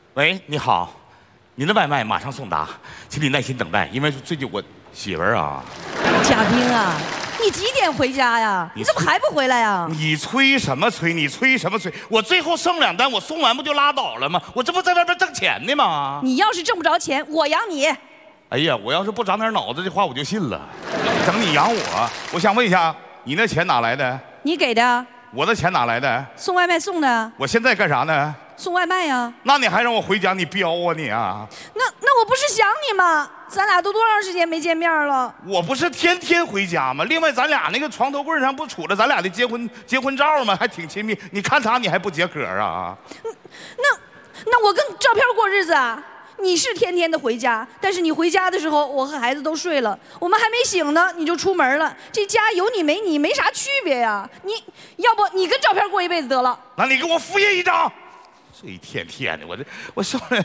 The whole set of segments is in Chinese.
喂，你好，您的外卖马上送达，请你耐心等待，因为最近我媳妇儿啊。 贾冰啊，你几点回家呀？你怎么还不回来呀？ 你催什么催？你催什么催？我最后剩2单，我送完不就拉倒了吗？我这不在外边挣钱呢吗？ 你要是挣不着钱，我养你。 哎呀，我要是不长点脑子的话，我就信了。等你养我，我想问一下，你那钱哪来的？ 你给的。 我的钱哪来的？ 送外卖送的。 我现在干啥呢？ 送外卖呀。 那你还让我回家？你彪啊你啊！ 那我不是想你吗？咱俩都多长时间没见面了？ 我不是天天回家吗？另外，咱俩那个床头柜上不杵着咱俩的结婚照吗？还挺亲密。你看他，你还不解渴啊？ 那我跟照片过日子啊？你是天天的回家，但是你回家的时候，我和孩子都睡了，我们还没醒呢，你就出门了。这家有你没你没啥区别呀？你要不你跟照片过一辈子得了？ 那你给我复印一张。这一天天的，我受了。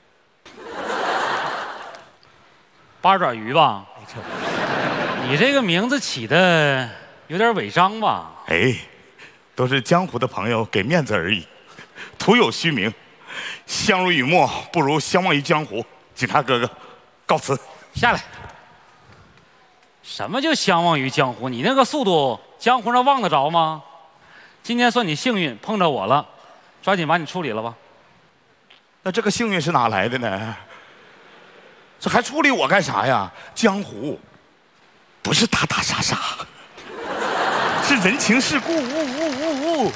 八爪鱼吧？你这个名字起的有点违章吧？ 哎，都是江湖的朋友，给面子而已，徒有虚名。相濡以沫不如相忘于江湖。警察哥哥，告辞。 下来。什么叫相忘于江湖？你那个速度，江湖上忘得着吗？今天算你幸运碰着我了，抓紧把你处理了吧。 那这个幸运是哪来的呢？这还处理我干啥呀？江湖不是打打杀杀，是人情世故。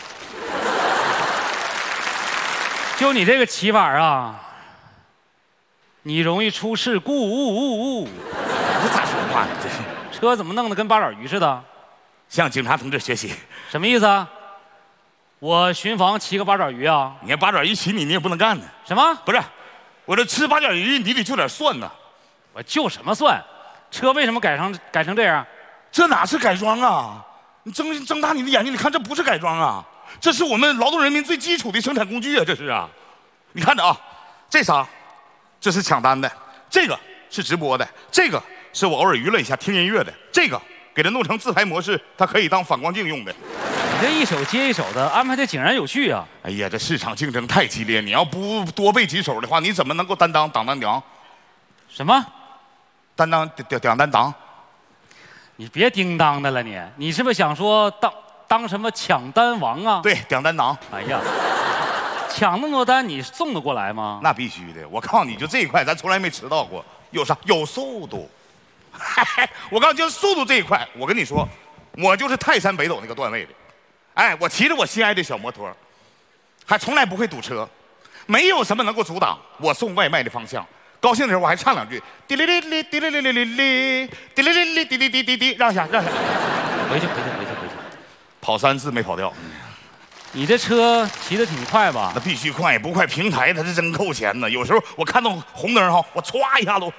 就你这个骑法啊，你容易出事故。 这咋说话呢？这是车怎么弄得跟八爪鱼似的？ 向警察同志学习。 什么意思啊？我巡防骑个八爪鱼啊？ 你看八爪鱼骑你也不能干呢。 什么？ 不是，我这吃八爪鱼你得就点蒜呢。 我就什么蒜？车为什么改成这样？ 这哪是改装啊？你睁大你的眼睛，你看这不是改装啊，这是我们劳动人民最基础的生产工具啊，这是啊。你看着啊，这啥？这是抢单的，这个是直播的，这个是我偶尔娱乐一下听音乐的，这个给它弄成自拍模式，它可以当反光镜用的。 你这一手接一手的安排的井然有序啊！ 哎呀，这市场竞争太激烈，你要不多备几手的话，你怎么能够担当当？ 什么？ 担当？ 你别叮当的了你是不是想说当什么抢单王啊？ 对，担当。 哎呀，抢那么多单，你送得过来吗？ 那必须的，我告诉你就这一块，咱从来没迟到过。有啥？有速度。我告诉你，就速度这一块，我跟你说，我就是泰山北斗那个段位的。哎，我骑着我心爱的小摩托，还从来不会堵车，没有什么能够阻挡我送外卖的方向。高兴的时候我还唱2句，滴哩哩哩滴哩哩哩哩哩滴哩哩哩滴滴滴滴滴，让一下。 回去。 跑3次没跑掉。 你这车骑得挺快吧？ 那必须快，不快平台它是真扣钱呢。有时候我看到红灯哈，我歘一下子，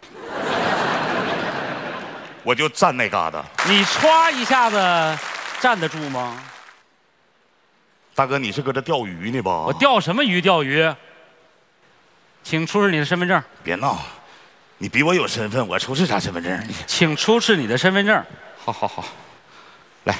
我就站那嘎达。 你歘一下子站得住吗？ 大哥，你是搁这钓鱼呢吧？ 我钓什么鱼？钓鱼。请出示你的身份证。 别闹，你比我有身份，我出示啥身份证？ 请出示你的身份证。 好，来。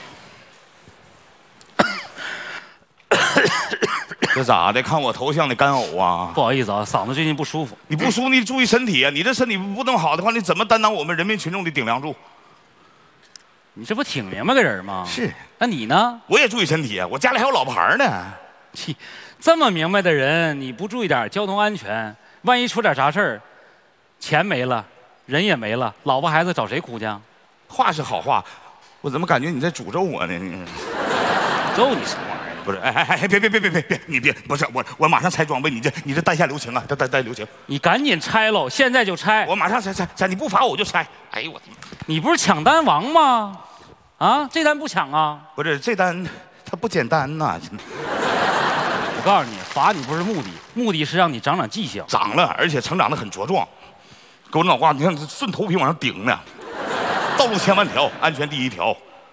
这咋的？看我头像的干呕啊！ 不好意思啊，嗓子最近不舒服。 你不舒服，你注意身体啊！你这身体不弄好的话，你怎么担当我们人民群众的顶梁柱？ 你这不挺明白个人吗？ 是。 那你呢？ 我也注意身体啊，我家里还有老婆孩呢。 这么明白的人，你不注意点交通安全，万一出点啥事儿，钱没了，人也没了，老婆孩子找谁哭去？ 话是好话，我怎么感觉你在诅咒我呢？ 咒你什么玩意儿？ 不是，别，你别，不是我马上拆装备，你这带下留情啊，带留情。 你赶紧拆喽，现在就拆！ 我马上拆，你不罚我就拆。哎呦我， 你不是抢单王吗？啊，这单不抢啊？ 不是，这单它不简单呐。 我告诉你，罚你不是目的，目的是让你长记性。 长了，而且成长得很茁壮。给我脑瓜，你看顺头皮往上顶呢。道路千万条，安全第一条。